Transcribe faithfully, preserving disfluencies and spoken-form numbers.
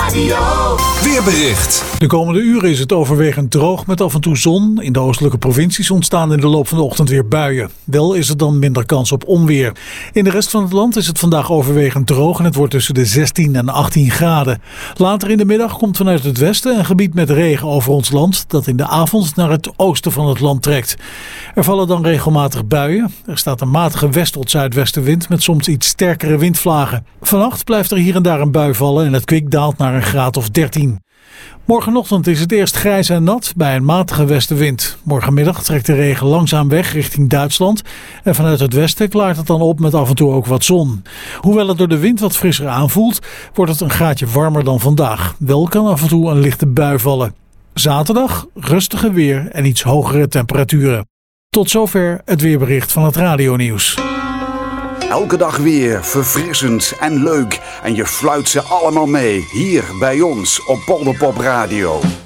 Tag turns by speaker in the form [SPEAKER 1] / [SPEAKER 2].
[SPEAKER 1] Radio.
[SPEAKER 2] Weerbericht.
[SPEAKER 3] De komende uren is het overwegend droog met af en toe zon. In de oostelijke provincies ontstaan in de loop van de ochtend weer buien. Wel is er dan minder kans op onweer. In de rest van het land is het vandaag overwegend droog en het wordt tussen de zestien en achttien graden. Later in de middag komt vanuit het westen een gebied met regen over ons land dat in de avond naar het oosten van het land trekt. Er vallen dan regelmatig buien. Er staat een matige west- tot zuidwestenwind met soms iets sterkere windvlagen. Vannacht blijft er hier en daar een bui vallen en het kwik daalt naar een graad of dertien. Morgenochtend is het eerst grijs en nat bij een matige westenwind. Morgenmiddag trekt de regen langzaam weg richting Duitsland. En vanuit het westen klaart het dan op met af en toe ook wat zon. Hoewel het door de wind wat frisser aanvoelt, wordt het een graadje warmer dan vandaag. Wel kan af en toe een lichte bui vallen. Zaterdag rustige weer en iets hogere temperaturen. Tot zover het weerbericht van het radionieuws.
[SPEAKER 4] Elke dag weer verfrissend en leuk. En je fluit ze allemaal mee hier bij ons op Polderpop Radio.